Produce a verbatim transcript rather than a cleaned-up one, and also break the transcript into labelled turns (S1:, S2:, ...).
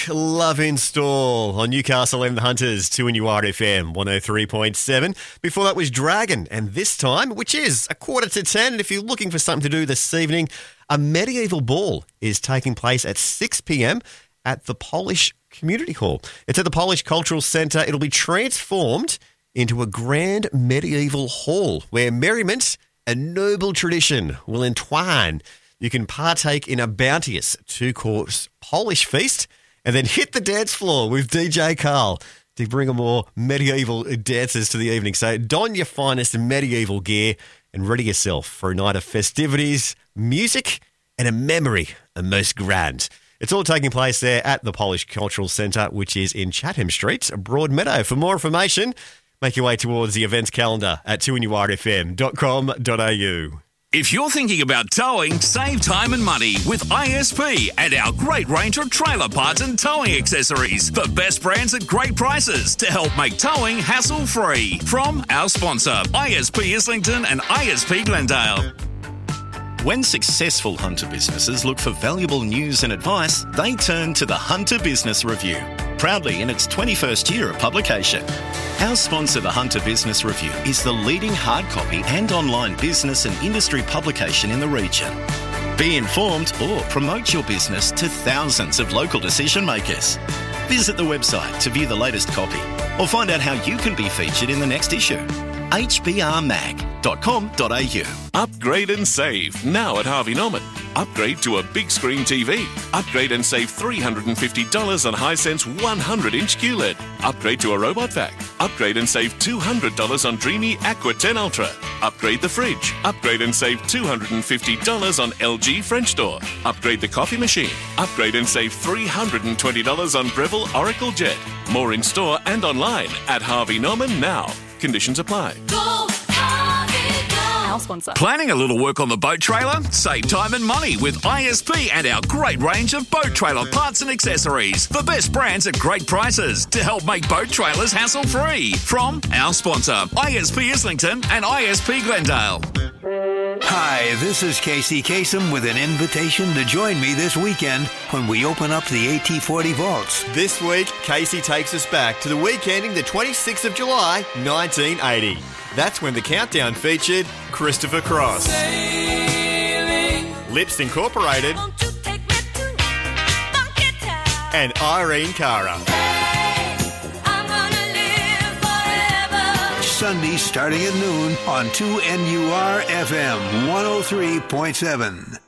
S1: Love Install on Newcastle and the Hunters, two N U R F M, one oh three point seven. Before that was Dragon, and this time, which is a quarter to ten, and if you're looking for something to do this evening, a medieval ball is taking place at six p.m. at the Polish Community Hall. It's at the Polish Cultural Centre. It'll be transformed into a grand medieval hall where merriment and noble tradition will entwine. You can partake in a bounteous two-course Polish feast and then hit the dance floor with D J Carl to bring a more medieval dances to the evening. So don your finest medieval gear and ready yourself for a night of festivities, music, and a memory of most grand. It's all taking place there at the Polish Cultural Centre, which is in Chatham Street, Broadmeadow. For more information, make your way towards the events calendar at two N U R F M dot com dot a u.
S2: If you're thinking about towing, save time and money with I S P and our great range of trailer parts and towing accessories. The best brands at great prices to help make towing hassle-free. From our sponsor, I S P Islington and I S P Glendale.
S3: When successful Hunter businesses look for valuable news and advice, they turn to the Hunter Business Review, proudly in its twenty-first year of publication. Our sponsor, the Hunter Business Review, is the leading hard copy and online business and industry publication in the region. Be informed or promote your business to thousands of local decision makers. Visit the website to view the latest copy or find out how you can be featured in the next issue. h b r mag dot com dot a u.
S4: Upgrade and save now at Harvey Norman. Upgrade to a big screen T V. Upgrade and save three hundred fifty dollars on Hisense one hundred inch Q L E D. Upgrade to a robot vac. Upgrade and save two hundred dollars on Dreamy Aqua ten Ultra. Upgrade the fridge. Upgrade and save two hundred fifty dollars on L G French door. Upgrade the coffee machine. Upgrade and save three hundred twenty dollars on Breville Oracle Jet. More in store and online at Harvey Norman now. Conditions apply.
S5: Go, Harvey, go. Our sponsor.
S2: Planning a little work on the boat trailer? Save time and money with I S P and our great range of boat trailer parts and accessories. The best brands at great prices to help make boat trailers hassle-free. From our sponsor, I S P Islington and I S P Glendale.
S6: Hi, this is Casey Kasem with an invitation to join me this weekend when we open up the A T forty vaults.
S1: This week, Casey takes us back to the weekending the twenty-sixth of July, nineteen eighty. That's when the countdown featured Christopher Cross, Sailing. Lips Incorporated, and Irene Cara.
S6: Sunday starting at noon on two N U R F M one oh three point seven.